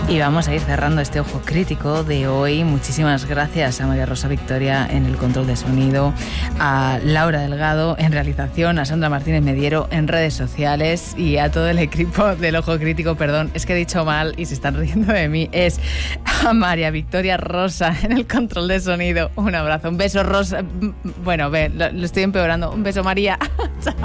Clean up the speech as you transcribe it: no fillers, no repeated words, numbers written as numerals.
Y vamos a ir cerrando este Ojo Crítico de hoy. Muchísimas gracias a María Rosa Victoria en el control de sonido, a Laura Delgado en realización, a Sandra Martínez Mediero en redes sociales y a todo el equipo del Ojo Crítico. Perdón, es que he dicho mal y se están riendo de mí. Es a María Victoria Rosa en el control de sonido. Un abrazo, un beso, Rosa. Bueno, lo estoy empeorando. Un beso, María. Chao.